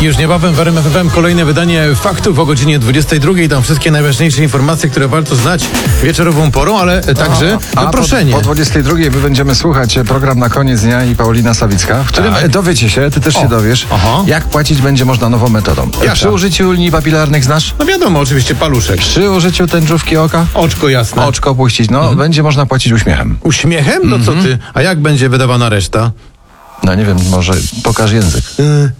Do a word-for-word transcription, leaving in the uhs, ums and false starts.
Już niebawem w R M F F M kolejne wydanie faktów o godzinie dwudziestej drugiej. Tam wszystkie najważniejsze informacje, które warto znać wieczorową porą, ale także A zaproszenie. Po, po dwudziestej drugiej my będziemy słuchać program Na koniec dnia i Paulina Sawicka, w którym Tak. dowiecie się, ty też O. się dowiesz, Aha. jak płacić będzie można nową metodą. Jaka? Przy użyciu linii papilarnych znasz? No wiadomo, oczywiście paluszek. Przy użyciu tęczówki oka? Oczko jasne. Oczko puścić, no Mhm. będzie można płacić uśmiechem. Uśmiechem? No co ty? A jak będzie wydawana reszta? No nie wiem, może pokaż język. Y,